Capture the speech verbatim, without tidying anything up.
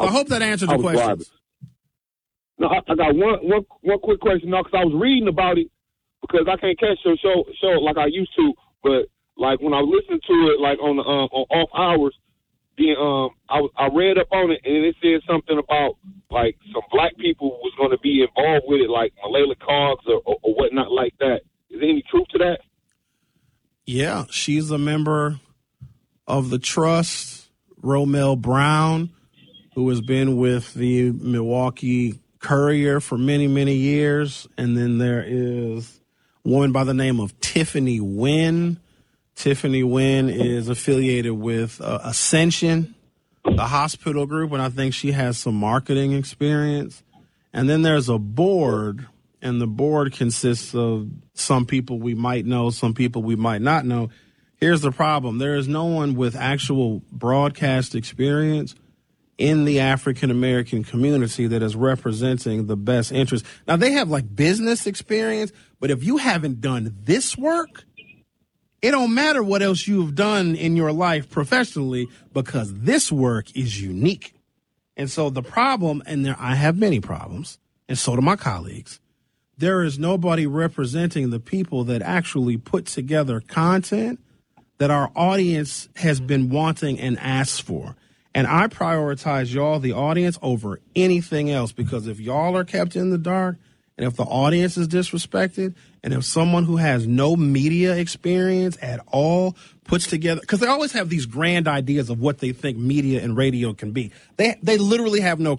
I hope that answered your question. No, I, I got one, one, one quick question now, because I was reading about it, because I can't catch your show, show like I used to, but like when I was listening to it, like on the um, on off hours, then um, I, I read up on it, and it said something about like some black people was going to be involved with it, like Malayla Cogs or, or, or whatnot like that. Is there any truth to that? Yeah, she's a member of the trust. Romel Brown, who has been with the Milwaukee Courier for many, many years. And then there is a woman by the name of Tiffany Wynn. Tiffany Wynn is affiliated with uh, Ascension, the hospital group, and I think she has some marketing experience. And then there's a board, and the board consists of some people we might know, some people we might not know. Here's the problem. There is no one with actual broadcast experience in the African-American community that is representing the best interest. Now, they have, like, business experience, but if you haven't done this work, it don't matter what else you've done in your life professionally, because this work is unique. And so the problem, and there I have many problems, and so do my colleagues, there is nobody representing the people that actually put together content that our audience has been wanting and asked for. And I prioritize y'all, the audience, over anything else, because if y'all are kept in the dark, and if the audience is disrespected, and if someone who has no media experience at all puts together, because they always have these grand ideas of what they think media and radio can be. They they literally have no